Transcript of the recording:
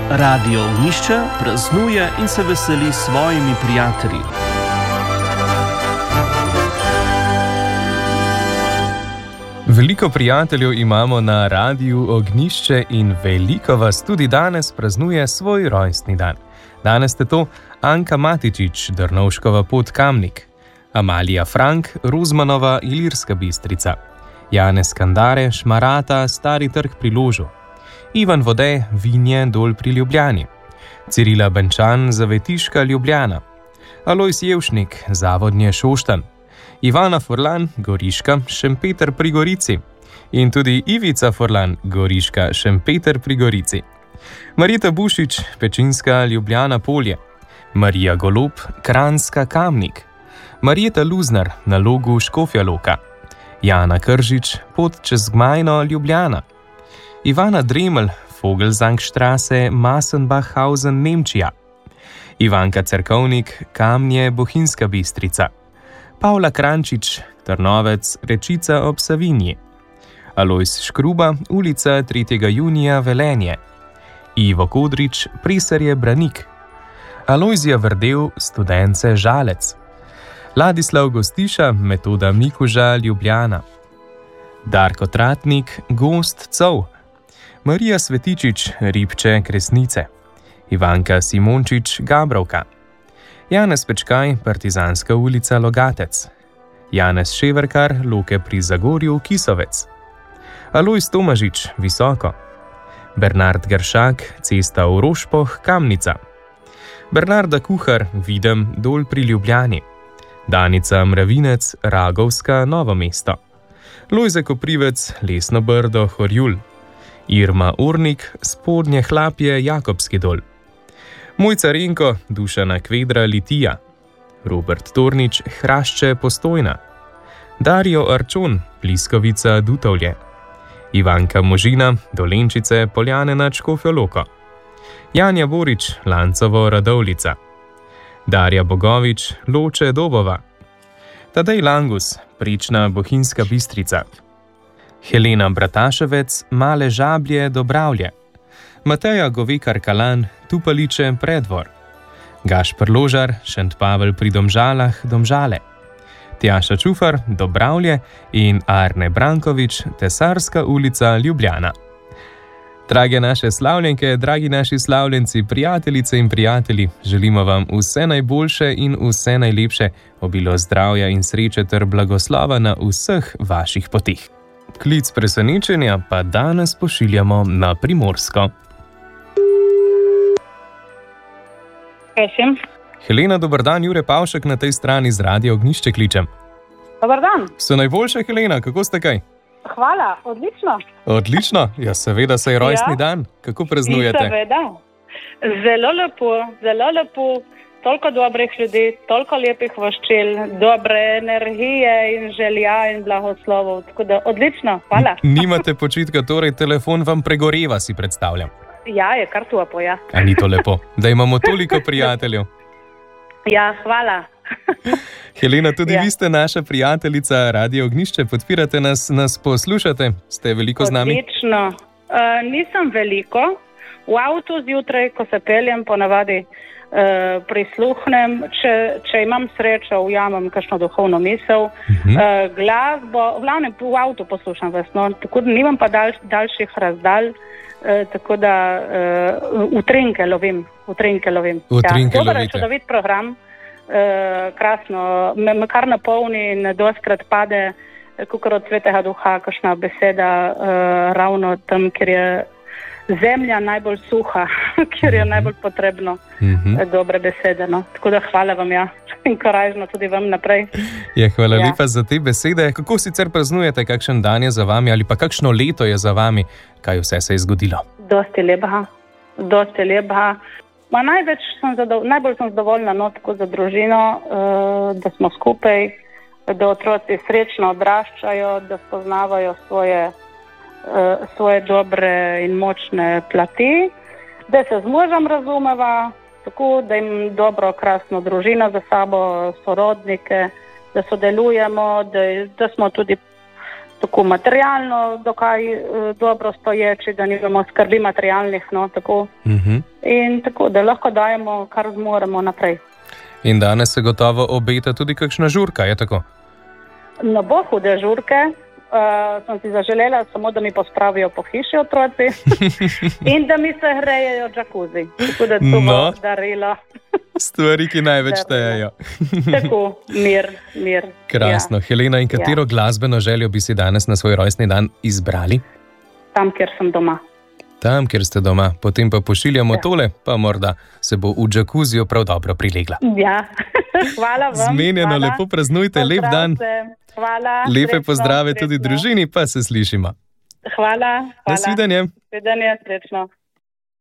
Radio Ognjišče praznuje in se veseli s svojimi prijatelji. Veliko prijateljev imamo na Radiu Ognjišče in veliko vas tudi danes praznuje svoj rojstni dan. Danes ste to Anka Matičič, Drnovškova pot Kamnik, Amalija Frank, Rozmanova, Ilirska Bistrica, Janez Kandare, Šmarata, Stari trg pri Ložu, Ivan Vode, Vinje, Dol pri Ljubljani, Cirila Benčan, Zavetiška, Ljubljana, Alojz Jevšnik, Zavodnje, Šoštanj, Ivana Furlan, Goriška, Šempeter pri Gorici in tudi Ivica Furlan, Goriška, Šempeter pri Gorici, Marita Bušič, Pečinska, Ljubljana Polje, Marija Golob, Kranjska Kamnik, Marjeta Luznar, na Logu Škofja Loka, Jana Kržič, Pot čez Gmajno, Ljubljana, Ivana Dremelj, Vogelsangstraße, Massenbachhausen, Nemčija, Ivanka Cerkovnik, Kamnje, Bohinjska Bistrica, Pavla Krančič, Trnovec, Rečica ob Savinji, Alojz Škruba, ulica 3. junija, Velenje, Ivo Kodrič, Presarje, Branik, Alojzija Vrdev, Studence, Žalec, Ladislav Gostiša, Metoda Mikuža, Ljubljana, Darko Tratnik, Gost, Cov, Marija Svetičič, Ribče, Kresnice, Ivanka Simončič, Gabrovka, Janez Pečkaj, Partizanska ulica, Logatec, Janez Ševerkar, Loke pri Zagorju, Kisovec, Alojz Tomažič, Visoko, Bernard Gršak, Cesta v Rošpoh, Kamnica, Bernarda Kuhar, Videm, Dol pri Ljubljani, Danica Mravinec, Ragovska, Novo mesto, Lojze Koprivec, Lesno Brdo, Horjul, Irma Ornik, Spodnje Hlapje, Jakobski dol, Mojca Renko, Dušana Kvedra, Litija, Robert Tornič, Hrašče, Postojna, Dario Arčon, Pliskovica, Dutovlje, Ivanka Možina, Dolenčice, Poljane nad Škofjo Loko, Janja Borič, Lancovo, Radovljica, Darja Bogovič, Loče, Dobova, Tadej Langus, Prična, Bohinjska Bistrica, Helena Brataševec, Male Žablje, Dobravlje, Mateja Govekar Kalan, Tupaliče, Predvor, Gašper Ložar, Šent Pavel pri Domžalah, Domžale, Tjaša Čufar, Dobravlje in Arne Brankovič, Tesarska ulica, Ljubljana. Drage naše slavljenke, dragi naši slavljenci, prijateljice in prijatelji, želimo vam vse najboljše in vse najlepše, obilo zdravja in sreče ter blagoslova na vseh vaših poteh. Klic presenečenja pa danes pošiljamo na Primorsko. Prosim. Helena, dober dan, Jure Pavšek na tej strani z Radia Ognjišče kličem. Dobar dan. Vse najboljše, Helena, kako ste kaj? Hvala, odlično. Odlično, ja seveda se je rojstni dan. Kako praznujete? Seveda. Zelo lepo, toliko dobrih ljudi, toliko lepih voščil, dobre energije in želja in blagoslovov, tako da odlično, hvala. Nimate počitka, torej telefon vam pregoreva, si predstavljam. Ja, je kar topo, ja. A ni to lepo, da imamo toliko prijateljev? Ja, hvala. Helena, tudi vi ste naša prijateljica Radio Ognjišče, podpirate nas poslušate, ste veliko z nami? Odlično. Nisem veliko, v avtu zjutraj, ko se peljem, ponavadi prisluhnem, če imam srečo, ujamem kakšno duhovno misel, glasbo, v avtu poslušam vas, no, tako da nimam pa daljših razdalj, tako da utrinke lovim. Dober je čudovit program, krasno, me kar napolni in dostkrat pade, kakor od Svetega Duha, kakšna beseda ravno tam, kjer je zemlja najbolj suha, kjer je najbolj potrebno dobre besede. No. Tako da hvala vam, ja, in korajžno tudi vam naprej. Ja, hvala lepa za te besede. Kako sicer praznujete, kakšen dan je za vami ali pa kakšno leto je za vami? Kaj vse se je zgodilo? Dosti lepa. Najbolj sem zadovoljna, no, tako za družino, da smo skupaj, da otroci srečno odraščajo, da spoznavajo svoje dobre in močne plati, da se z možem razumeva, tako da jim dobro, krasno družino za sabo, sorodnike, da sodelujemo, da smo tudi tako materialno dokaj dobro stoječi, da nimamo skrbi materialnih, no, tako. In tako, da lahko dajemo, kar zmoremo naprej. In danes se gotovo obeta tudi kakšna žurka, je tako? Ne bo hude žurke, sem si zaželela samo, da mi pospravijo po hiši otroci in da mi se hrejejo džakuzi. Tako da to bo darilo. Stvari, ki največ štejejo. Tako, mir. Krasno. Helena, in katero glasbeno željo bi si danes na svoj rojstni dan izbrali? Tam, kjer sem doma. Tam, kjer ste doma. Potem pa pošiljamo tole, pa morda se bo v džakuziju prav dobro prilegla. Ja, hvala vam. Zmenjeno, hvala. Lepo praznujte, lep dan. Hvala. Lepe pozdrave tudi družini, pa se slišimo. Hvala. Nasvidenje. Nasvidenje, srečno.